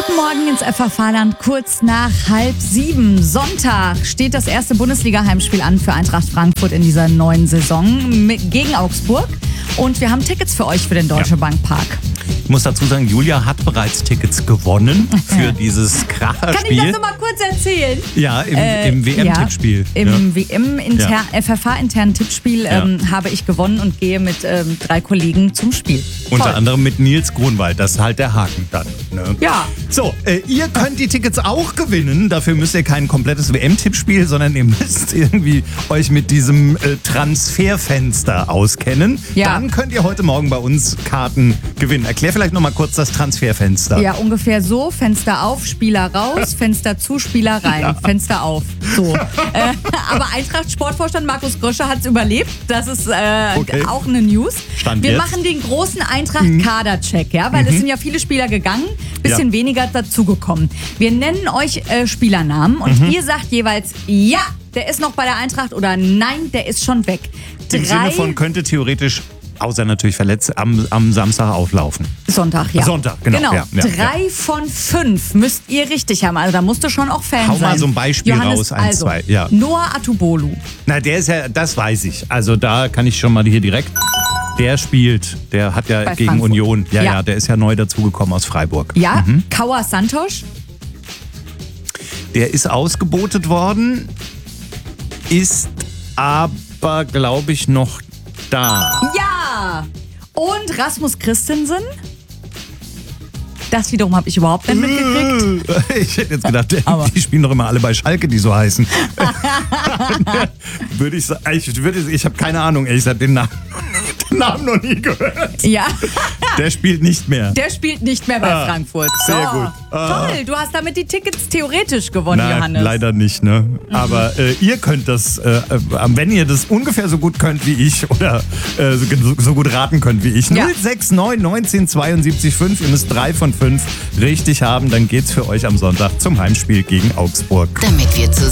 Guten Morgen ins FVV-Land, kurz nach 6:30. Sonntag steht das erste Bundesliga-Heimspiel an für Eintracht Frankfurt in dieser neuen Saison gegen Augsburg. Und wir haben Tickets für euch für den Deutsche Bank Park. Ich muss dazu sagen, Julia hat bereits Tickets gewonnen für dieses Kracherspiel. Kann ich das nochmal kurz erzählen? Ja, im WM-Tippspiel. Im FFH-internen Tippspiel habe ich gewonnen und gehe mit 3 Kollegen zum Spiel. Unter anderem mit Nils Grunwald, das ist halt der Haken dann. Ne? Ja. So, ihr könnt die Tickets auch gewinnen. Dafür müsst ihr kein komplettes WM-Tippspiel, sondern ihr müsst irgendwie euch mit diesem Transferfenster auskennen. Ja. Dann könnt ihr heute Morgen bei uns Karten gewinnen. Erklär vielleicht nochmal kurz das Transferfenster. Ja, ungefähr so. Fenster auf, Spieler raus, Fenster zu, Spieler rein. Ja. Fenster auf. So. Aber Eintracht Sportvorstand Markus Gröscher hat es überlebt. Das ist auch eine News. Wir machen den großen Eintracht-Kader-Check, ja, weil es sind ja viele Spieler gegangen, bisschen weniger dazugekommen. Wir nennen euch Spielernamen und ihr sagt jeweils, ja, der ist noch bei der Eintracht oder nein, der ist schon weg. Im Sinne von könnte theoretisch, außer natürlich verletzt, am Samstag auflaufen. Sonntag, ja. Sonntag, genau. Ja, 3 von 5 müsst ihr richtig haben. Also da musst du schon auch Fan sein. Hau mal so ein Beispiel Johannes, raus, 1, 2. Ja. Noah Atubolu. Na, der ist ja, das weiß ich. Also da kann ich schon mal hier direkt. Der spielt, der hat ja bei gegen Frankfurt. Union. Ja, der ist ja neu dazugekommen aus Freiburg. Ja, Kauer Santos. Der ist ausgebotet worden, ist aber, glaube ich, noch da. Ja! Und Rasmus Christensen. Das wiederum habe ich überhaupt nicht mitgekriegt. Ich hätte jetzt gedacht, die spielen doch immer alle bei Schalke, die so heißen. Würde ich sagen, ich habe keine Ahnung, ehrlich gesagt, den Namen noch nie gehört. Ja. Der spielt nicht mehr. Der spielt nicht mehr bei Frankfurt. So. Sehr gut. Toll, du hast damit die Tickets theoretisch gewonnen, Johannes. Leider nicht, ne? Aber ihr könnt das, wenn ihr das ungefähr so gut könnt wie ich oder so gut raten könnt wie ich. Ja. 069 19 72 5. Ihr müsst 3 von 5 richtig haben, dann geht's für euch am Sonntag zum Heimspiel gegen Augsburg. Damit wir zusammen